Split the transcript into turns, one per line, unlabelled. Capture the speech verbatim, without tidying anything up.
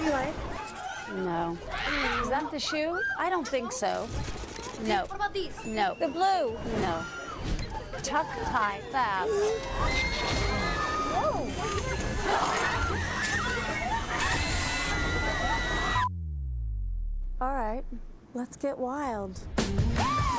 you like?
No. Is that the shoe? I don't think so. No.
What about these?
No.
The blue.
No. Tuck tie fab.
Whoa. All right, let's get wild.